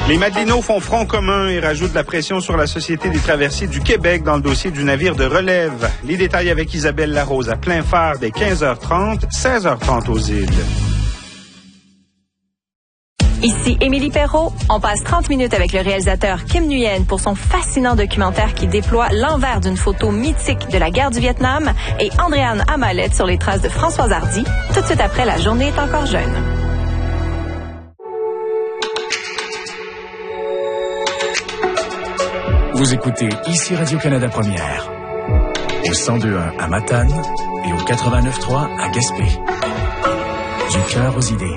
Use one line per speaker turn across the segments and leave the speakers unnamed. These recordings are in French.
Les Madelinots font front commun et rajoutent la pression sur la Société des traversiers du Québec dans le dossier du navire de relève. Les détails avec Isabelle Larose à plein phare dès 15h30, 16h30 aux îles.
Ici Émilie Perrault. On passe 30 minutes avec le réalisateur Kim Nguyen pour son fascinant documentaire qui déploie l'envers d'une photo mythique de la guerre du Vietnam et Andréane Amalette sur les traces de Françoise Hardy, tout de suite après La journée est encore jeune.
Vous écoutez ici Radio-Canada Première, au 102.1 à Matane et au 89.3 à Gaspé. Du cœur aux idées.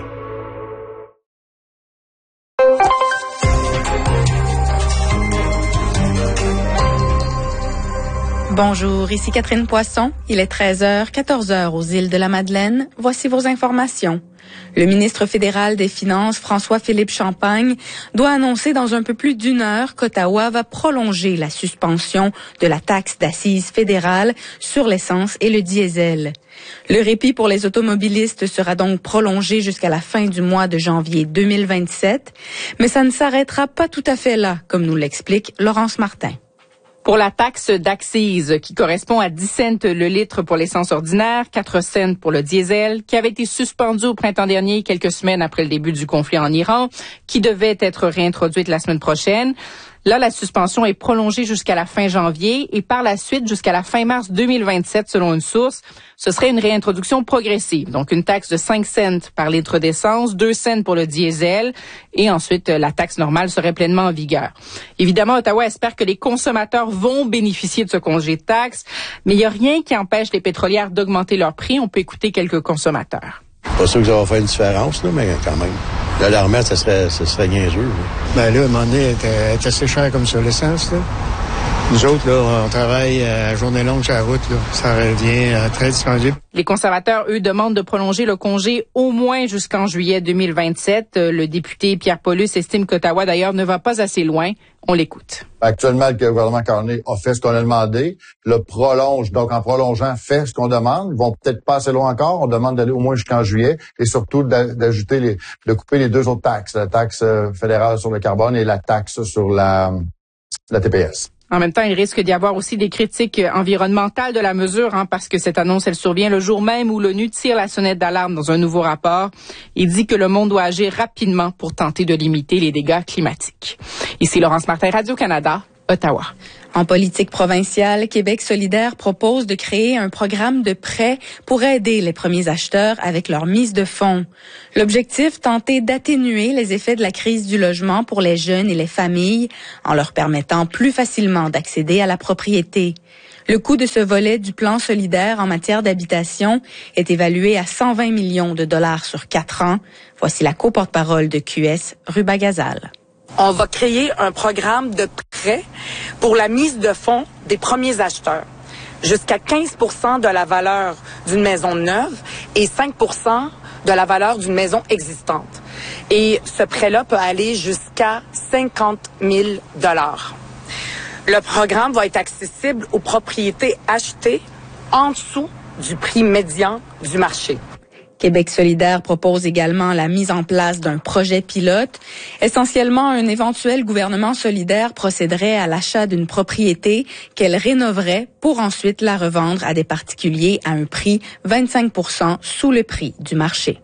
Bonjour, ici Catherine Poisson. Il est 13h, 14h aux îles de la Madeleine. Voici vos informations. Le ministre fédéral des Finances, François-Philippe Champagne, doit annoncer dans un peu plus d'une heure qu'Ottawa va prolonger la suspension de la taxe d'assises fédérale sur l'essence et le diesel. Le répit pour les automobilistes sera donc prolongé jusqu'à la fin du mois de janvier 2027, mais ça ne s'arrêtera pas tout à fait là, comme nous l'explique Laurence Martin.
Pour la taxe d'accise, qui correspond à 10 cents le litre pour l'essence ordinaire, 4 cents pour le diesel, qui avait été suspendu au printemps dernier, quelques semaines après le début du conflit en Iran, qui devait être réintroduite la semaine prochaine. Là, la suspension est prolongée jusqu'à la fin janvier et par la suite jusqu'à la fin mars 2027, selon une source. Ce serait une réintroduction progressive, donc une taxe de 5 cents par litre d'essence, 2 cents pour le diesel et ensuite la taxe normale serait pleinement en vigueur. Évidemment, Ottawa espère que les consommateurs vont bénéficier de ce congé de taxe, mais il n'y a rien qui empêche les pétrolières d'augmenter leurs prix. On peut écouter quelques consommateurs.
Pas sûr que ça va faire une différence, là, mais quand même. Là, l'armée, ça serait niaiseux. Là.
Ben là, à un moment donné, elle est assez chère comme ça, l'essence, là. Nous autres, là, on travaille à journée longue sur la route, là. Ça revient très dispendieux.
Les conservateurs, eux, demandent de prolonger le congé au moins jusqu'en juillet 2027. Le député Pierre Paulus estime qu'Ottawa, d'ailleurs, ne va pas assez loin. On l'écoute.
Actuellement, le gouvernement Carney a fait ce qu'on a demandé, le prolonge, donc en prolongeant, fait ce qu'on demande. Ils vont peut-être pas assez loin encore. On demande d'aller au moins jusqu'en juillet et surtout d'ajouter de couper les deux autres taxes, la taxe fédérale sur le carbone et la taxe sur la TPS.
En même temps, il risque d'y avoir aussi des critiques environnementales de la mesure, parce que cette annonce, elle survient le jour même où l'ONU tire la sonnette d'alarme dans un nouveau rapport. Il dit que le monde doit agir rapidement pour tenter de limiter les dégâts climatiques. Ici Laurence Martin, Radio-Canada, Ottawa.
En politique provinciale, Québec solidaire propose de créer un programme de prêt pour aider les premiers acheteurs avec leur mise de fonds. L'objectif, tenter d'atténuer les effets de la crise du logement pour les jeunes et les familles en leur permettant plus facilement d'accéder à la propriété. Le coût de ce volet du plan solidaire en matière d'habitation est évalué à 120 millions de dollars sur 4 ans. Voici la co-porte-parole de QS, Ruba Gazal.
On va créer un programme de prêt pour la mise de fonds des premiers acheteurs. Jusqu'à 15 % de la valeur d'une maison neuve et 5 % de la valeur d'une maison existante. Et ce prêt-là peut aller jusqu'à 50 000 $. Le programme va être accessible aux propriétés achetées en dessous du prix médian du marché.
Québec solidaire propose également la mise en place d'un projet pilote. Essentiellement, un éventuel gouvernement solidaire procéderait à l'achat d'une propriété qu'elle rénoverait pour ensuite la revendre à des particuliers à un prix 25 % sous le prix du marché.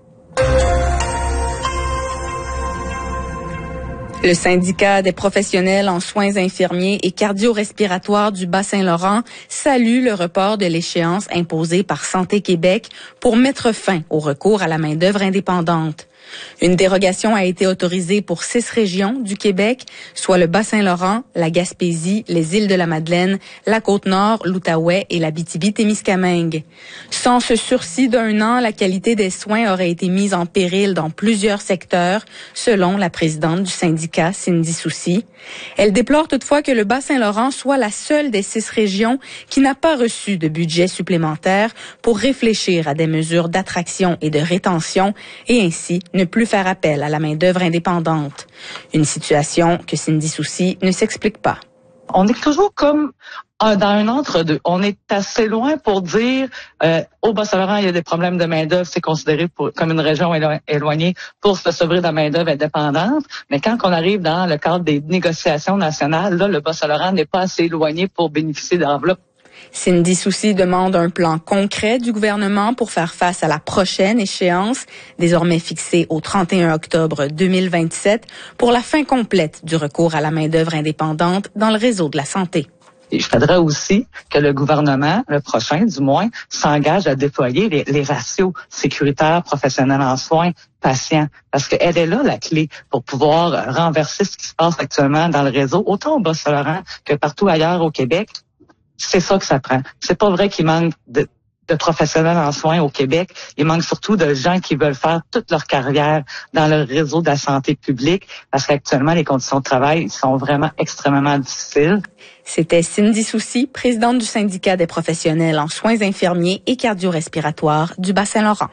Le syndicat des professionnels en soins infirmiers et cardio-respiratoires du Bas-Saint-Laurent salue le report de l'échéance imposée par Santé Québec pour mettre fin au recours à la main-d'œuvre indépendante. Une dérogation a été autorisée pour 6 régions du Québec, soit le Bas-Saint-Laurent, la Gaspésie, les îles de la Madeleine, la Côte-Nord, l'Outaouais et l'Abitibi-Témiscamingue. Sans ce sursis d'1 an, la qualité des soins aurait été mise en péril dans plusieurs secteurs, selon la présidente du syndicat, Cindy Soucy. Elle déplore toutefois que le Bas-Saint-Laurent soit la seule des 6 régions qui n'a pas reçu de budget supplémentaire pour réfléchir à des mesures d'attraction et de rétention et ainsi ne plus faire appel à la main-d'œuvre indépendante. Une situation que Cindy Soucy ne s'explique pas.
On est toujours comme dans un entre-deux. On est assez loin pour dire au Bas-Saint-Laurent, il y a des problèmes de main-d'œuvre, c'est considéré comme une région éloignée pour se sauver de la main-d'œuvre indépendante. Mais quand on arrive dans le cadre des négociations nationales, là, le Bas-Saint-Laurent n'est pas assez éloigné pour bénéficier d'enveloppes.
Cindy Soucy demande un plan concret du gouvernement pour faire face à la prochaine échéance, désormais fixée au 31 octobre 2027, pour la fin complète du recours à la main-d'œuvre indépendante dans le réseau de la santé.
Il faudrait aussi que le gouvernement, le prochain du moins, s'engage à déployer les ratios sécuritaires professionnels en soins patients, parce qu'elle est là la clé pour pouvoir renverser ce qui se passe actuellement dans le réseau, autant au Bas-Saint-Laurent que partout ailleurs au Québec. C'est ça que ça prend. C'est pas vrai qu'il manque de professionnels en soins au Québec. Il manque surtout de gens qui veulent faire toute leur carrière dans le réseau de la santé publique, parce qu'actuellement, les conditions de travail sont vraiment extrêmement difficiles.
C'était Cindy Soucy, présidente du syndicat des professionnels en soins infirmiers et cardio-respiratoires du Bas-Saint-Laurent.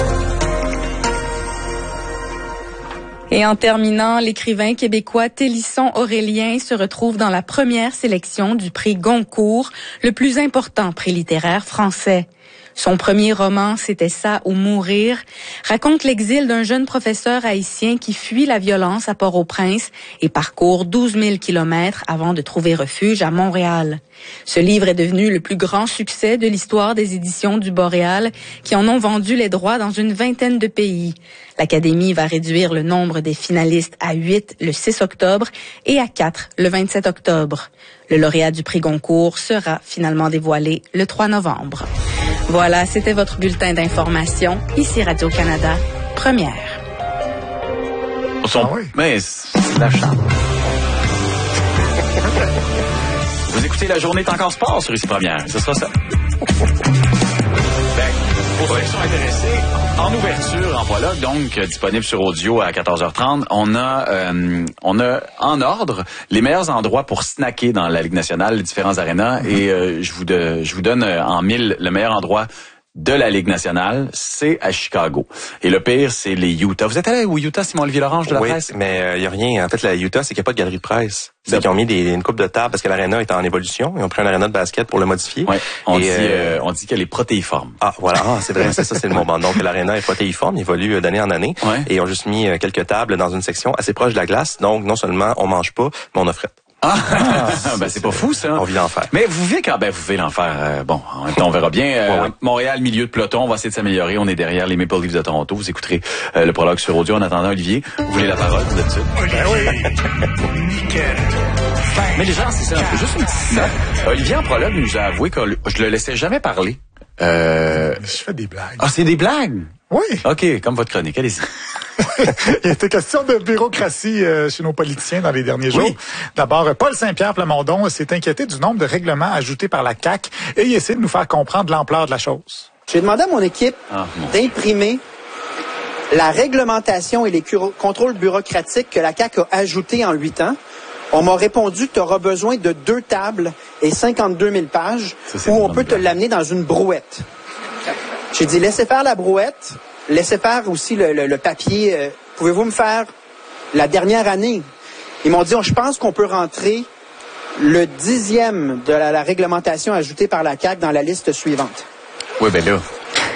Et en terminant, l'écrivain québécois Télisson Aurélien se retrouve dans la première sélection du prix Goncourt, le plus important prix littéraire français. Son premier roman, C'était ça ou mourir, raconte l'exil d'un jeune professeur haïtien qui fuit la violence à Port-au-Prince et parcourt 12 000 kilomètres avant de trouver refuge à Montréal. Ce livre est devenu le plus grand succès de l'histoire des éditions du Boréal, qui en ont vendu les droits dans une vingtaine de pays. L'Académie va réduire le nombre des finalistes à 8 le 6 octobre et à 4 le 27 octobre. Le lauréat du prix Goncourt sera finalement dévoilé le 3 novembre. Voilà, c'était votre bulletin d'information. Ici Radio-Canada, première.
Mais c'est la chambre. Vous écoutez La Journée est encore sport sur Ici Première. Ce sera ça. Pour ceux qui sont intéressés, en ouverture, en prologue, donc disponible sur audio à 14h30, on a en ordre les meilleurs endroits pour snacker dans la Ligue nationale, les différents arénas, et je vous donne en mille le meilleur endroit de la Ligue nationale, c'est à Chicago. Et le pire, c'est les Utah. Vous êtes allé au Utah, Simon-Olivier Lorange de la presse?
Oui, mais il y a rien. En fait, la Utah, c'est qu'il n'y a pas de galerie de presse. C'est qu'ils ont mis une coupe de table parce que l'aréna est en évolution. Ils ont pris un aréna de basket pour le modifier.
Oui, on dit qu'elle est protéiforme.
Ah, voilà. Ah, c'est vrai. C'est le moment. Donc, l'aréna est protéiforme. Il évolue d'année en année. Ouais. Et ils ont juste mis quelques tables dans une section assez proche de la glace. Donc, non seulement on mange pas, mais on a frette.
Ben c'est pas fou ça.
On vit l'enfer.
Mais vous vivez quand vous vivez l'enfer. Bon, en même temps on verra bien. Montréal, milieu de peloton, on va essayer de s'améliorer. On est derrière les Maple Leafs de Toronto. Vous écouterez le prologue sur audio. En attendant, Olivier, vous voulez la parole, vous êtes sûr?
Oui. Nickel.
Mais les gens, c'est ça. Juste une petite note. Olivier en prologue nous a avoué que je le laissais jamais parler.
Je fais des blagues.
Ah, c'est des blagues?
Oui.
OK, comme votre chronique, allez-y.
Il était question de bureaucratie chez nos politiciens dans les derniers jours. D'abord, Paul Saint-Pierre Plamondon s'est inquiété du nombre de règlements ajoutés par la CAQ et il essaie de nous faire comprendre l'ampleur de la chose.
J'ai demandé à mon équipe d'imprimer la réglementation et les contrôles bureaucratiques que la CAQ a ajoutés en 8 ans. On m'a répondu que tu auras besoin de 2 tables et 52 000 pages où on peut te l'amener dans une brouette. J'ai dit, laissez faire la brouette, laissez faire aussi le papier. Pouvez-vous me faire la dernière année? Ils m'ont dit, je pense qu'on peut rentrer le 10e de la réglementation ajoutée par la CAQ dans la liste suivante.
Oui, ben là...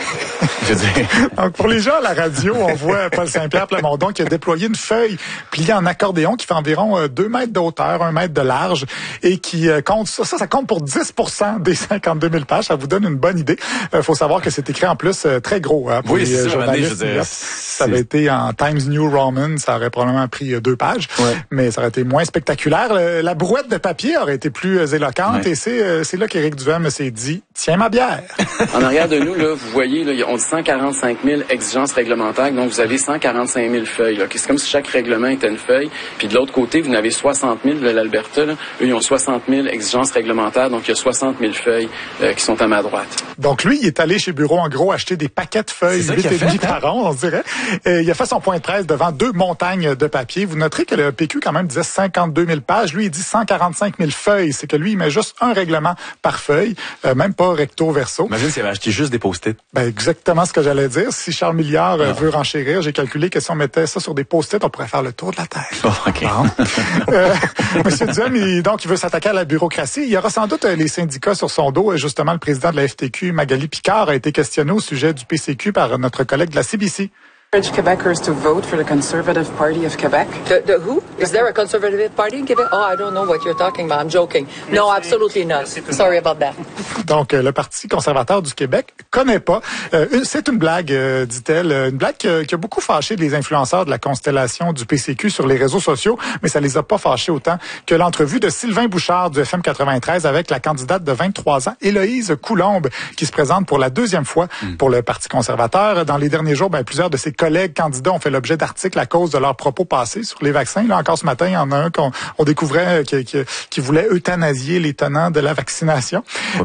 Donc, pour les gens à la radio, on voit Paul Saint-Pierre Plamondon qui a déployé une feuille pliée en accordéon qui fait environ 2 mètres de hauteur, 1 mètre de large et qui compte, ça compte pour 10% des 52 000 pages. Ça vous donne une bonne idée. Faut savoir que c'est écrit en plus très gros pour les journalistes. Ça avait été en Times New Roman, ça aurait probablement pris 2 pages, mais ça aurait été moins spectaculaire. La brouette de papier aurait été plus éloquente et c'est là qu'Éric Duhem s'est dit, tiens ma bière.
En arrière de nous, là, vous voyez, là, on dit 145 000 exigences réglementaires, donc vous avez 145 000 feuilles. Là. C'est comme si chaque règlement était une feuille. Puis de l'autre côté, vous en avez 60 000 de l'Alberta. Là. Eux, ils ont 60 000 exigences réglementaires, donc il y a 60 000 feuilles qui sont à ma droite. Donc
lui, il est allé chez Bureau en gros acheter des paquets de feuilles, 8,5 par an, on se dirait. Et il a fait son point de presse devant 2 montagnes de papier. Vous noterez que le PQ quand même disait 52 000 pages. Lui, il dit 145 000 feuilles. C'est que lui, il met juste un règlement par feuille, même pas recto verso.
Imagine s'il avait acheté juste des post-it.
Ben exactement. ce que j'allais dire. Si Charles Milliard veut renchérir, j'ai calculé que si on mettait ça sur des post-it, on pourrait faire le tour de la Terre.
Oh, OK.
Monsieur Duhem, il veut s'attaquer à la bureaucratie. Il y aura sans doute les syndicats sur son dos. Et justement, le président de la FTQ, Magali Picard, a été questionné au sujet du PCQ par notre collègue de la CBC.
Encourage Quebecers to vote for the Conservative Party of Quebec.
The who? Is there a Conservative Party in Quebec? Oh, I don't know what you're talking about. I'm joking. No, absolutely not. Sorry about that.
Donc, le Parti conservateur du Québec connaît pas. C'est une blague, dit-elle. Une blague qui a beaucoup fâché les influenceurs de la constellation du PCQ sur les réseaux sociaux, mais ça les a pas fâchés autant que l'entrevue de Sylvain Bouchard du FM 93 avec la candidate de 23 ans, Héloïse Coulombe, qui se présente pour la deuxième fois pour le Parti conservateur. Dans les derniers jours, plusieurs de ses collègues candidats ont fait l'objet d'articles à cause de leurs propos passés sur les vaccins. Là, encore ce matin, il y en a un qu'on découvrait qui voulait euthanasier les tenants de la vaccination.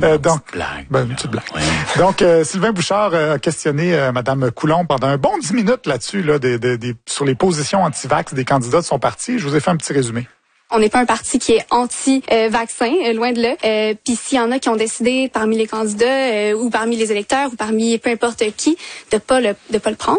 Une petite blague. Ouais. Donc, Sylvain Bouchard a questionné Mme Coulombe pendant un bon 10 minutes là-dessus, sur les positions anti-vax des candidats de son parti. Je vous ai fait un petit résumé.
On n'est pas un parti qui est anti-vaccin, loin de là. Puis s'il y en a qui ont décidé parmi les candidats ou parmi les électeurs ou parmi peu importe qui de pas le prendre,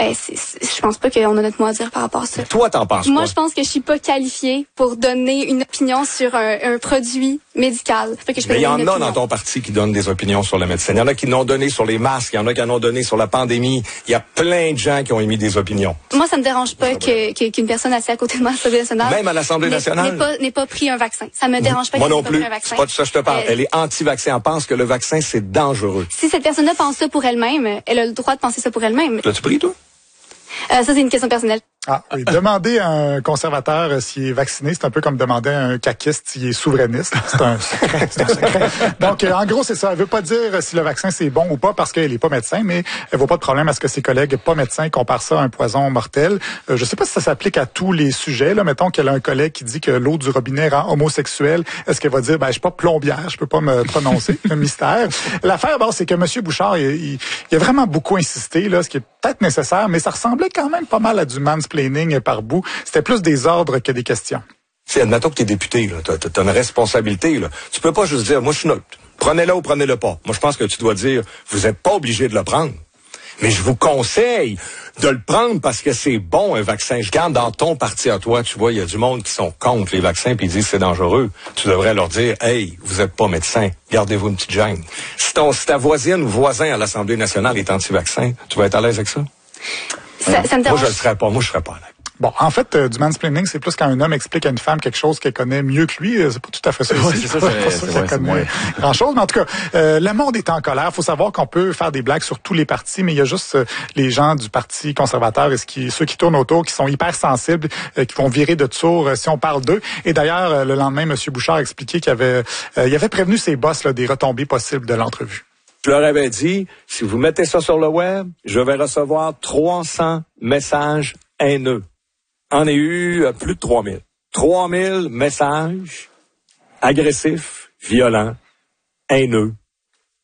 je pense pas qu'on a notre mot à dire par rapport à ça.
Toi, t'en penses quoi?
Moi, je pense que je suis pas qualifiée pour donner une opinion sur un produit médical.
Mais il y en a dans ton parti qui donnent des opinions sur la médecine. Il y en a qui l'ont donné sur les masques, il y en a qui en ont donné sur la pandémie. Il y a plein de gens qui ont émis des opinions.
Moi, ça me dérange pas qu'une personne assise à côté de moi à l'Assemblée nationale...
Même à l'Assemblée nationale?
N'ait pas pris un vaccin. Ça me dérange pas
qu'elle
n'ait pas pris un vaccin.
Moi non plus, c'est pas de ça que je te parle. Elle est anti-vaccin. Elle pense que le vaccin, c'est dangereux.
Si cette personne-là pense ça pour elle-même, elle a le droit de penser ça pour elle-même.
L'as-tu pris, toi?
Ça, c'est une question personnelle.
Ah, oui. Demander à un conservateur s'il est vacciné, c'est un peu comme demander à un caquiste s'il est souverainiste. C'est un secret. Donc, en gros, c'est ça. Elle veut pas dire si le vaccin, c'est bon ou pas parce qu'elle est pas médecin, mais elle voit pas de problème à ce que ses collègues pas médecins comparent ça à un poison mortel. Je sais pas si ça s'applique à tous les sujets. Là, mettons qu'elle a un collègue qui dit que l'eau du robinet rend homosexuel. Est-ce qu'elle va dire, je suis pas plombière, je peux pas me prononcer? Un mystère. L'affaire, c'est que M. Bouchard, il a vraiment beaucoup insisté, là, ce qui est peut-être nécessaire, mais ça ressemblait quand même pas mal à du mansplaining par bout. C'était plus des ordres que des questions.
Si, admettons que t'es député, là, t'as une responsabilité, là. Tu peux pas juste dire, moi, je suis neutre. Prenez-le ou prenez-le pas. Moi, je pense que tu dois dire, vous êtes pas obligé de le prendre. Mais je vous conseille de le prendre parce que c'est bon, un vaccin. Je garde dans ton parti à toi, tu vois, il y a du monde qui sont contre les vaccins puis ils disent que c'est dangereux. Tu devrais leur dire, hey, vous êtes pas médecin, gardez-vous une petite gêne. Si ta voisine ou voisin à l'Assemblée nationale est anti-vaccin, tu vas être à l'aise avec ça?
Ça me dérange.
Moi, je le serais pas. Moi, je serais pas à l'aise.
Bon, en fait, du mansplaining, c'est plus quand un homme explique à une femme quelque chose qu'elle connaît mieux que lui. C'est pas tout à fait ça.
Ouais, c'est ça,
qu'elle connaît grand-chose. Mais en tout cas, le monde est en colère. Faut savoir qu'on peut faire des blagues sur tous les partis, mais il y a juste les gens du Parti conservateur et ceux qui tournent autour, qui sont hyper sensibles, qui vont virer de tour si on parle d'eux. Et d'ailleurs, le lendemain, M. Bouchard a expliqué qu'il avait prévenu ses boss des retombées possibles de l'entrevue.
Je leur avais dit, si vous mettez ça sur le web, je vais recevoir 300 messages haineux. En a eu plus de 3000. 3000 messages agressifs, violents, haineux,